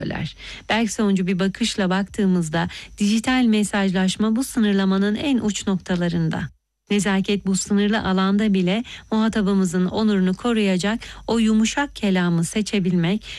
Bergsoncu bir bakışla baktığımızda dijital mesajlaşma bu sınırlamanın en uç noktalarında. Nezaket bu sınırlı alanda bile muhatabımızın onurunu koruyacak o yumuşak kelamı seçebilmek,